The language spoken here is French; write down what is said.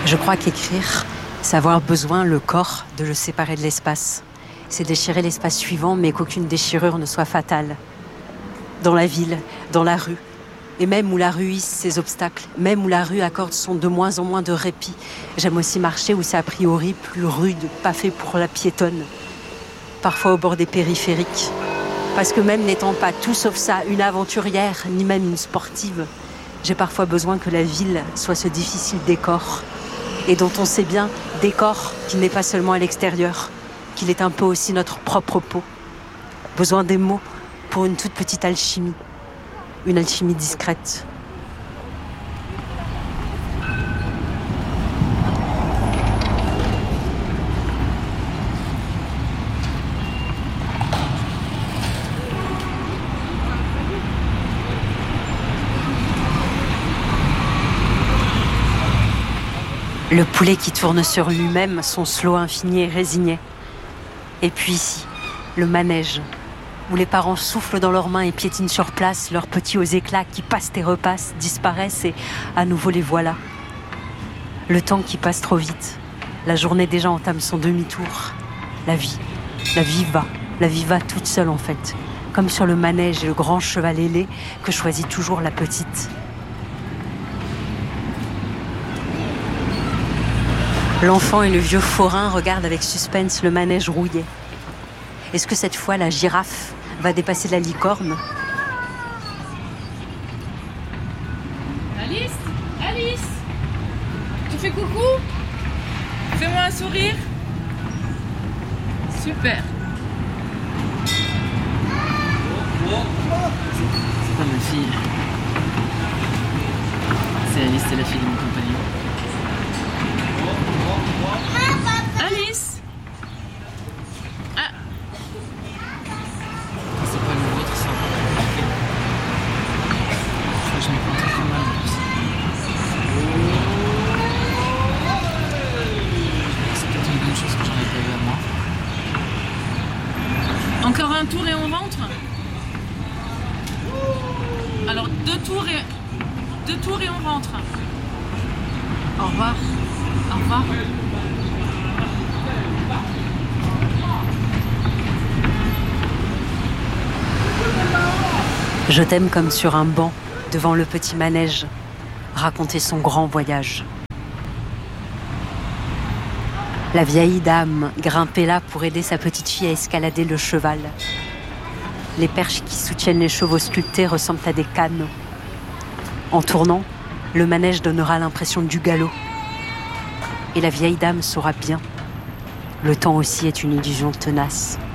Je crois qu'écrire, c'est avoir besoin, le corps, de le séparer de l'espace. C'est déchirer l'espace suivant, mais qu'aucune déchirure ne soit fatale. Dans la ville, dans la rue, et même où la rue hisse ses obstacles, même où la rue accorde son de moins en moins de répit. J'aime aussi marcher où c'est a priori plus rude, pas fait pour la piétonne. Parfois au bord des périphériques. Parce que même n'étant pas tout sauf ça, une aventurière, ni même une sportive, j'ai parfois besoin que la ville soit ce difficile décor. Et dont on sait bien, décor qui n'est pas seulement à l'extérieur, qu'il est un peu aussi notre propre peau. Besoin des mots pour une toute petite alchimie. Une alchimie discrète. Le poulet qui tourne sur lui-même, son slow infini et résigné. Et puis ici, le manège, où les parents soufflent dans leurs mains et piétinent sur place leurs petits aux éclats qui passent et repassent, disparaissent et à nouveau les voilà. Le temps qui passe trop vite. La journée déjà entame son demi-tour. La vie va toute seule en fait. Comme sur le manège et le grand cheval ailé que choisit toujours la petite. L'enfant et le vieux forain regardent avec suspense le manège rouillé. Est-ce que cette fois la girafe va dépasser la licorne ? Alice, tu fais coucou ? Fais-moi un sourire. Super. C'est pas ma fille. C'est Alice, c'est la fille de mon compagnon. Alice. Ah. C'est pas le vôtre, ça. Je me prends très mal en plus. C'est peut-être une bonne chose que j'en ai pas eu à moi. Encore un tour et on rentre. Alors deux tours et on rentre. Au revoir. Au revoir. Je t'aime comme sur un banc, devant le petit manège, raconter son grand voyage. La vieille dame grimpait là pour aider sa petite fille à escalader le cheval. Les perches qui soutiennent les chevaux sculptés ressemblent à des cannes. En tournant, le manège donnera l'impression du galop. Et la vieille dame saura bien. Le temps aussi est une illusion tenace.